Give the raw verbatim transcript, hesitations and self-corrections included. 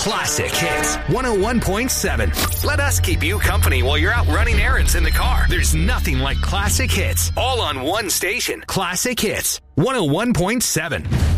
Classic Hits one oh one point seven. Let us keep you company while you're out running errands in the car. There's nothing like Classic Hits. All on one station. Classic Hits one oh one point seven.